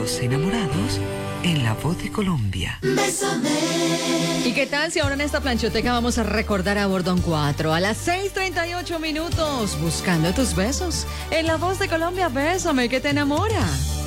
Los enamorados en La Voz de Colombia. Bésame. ¿Y qué tal si ahora en esta planchoteca vamos a recordar a Bordón 4 a las 6:38 minutos, buscando tus besos? En La Voz de Colombia, bésame que te enamora.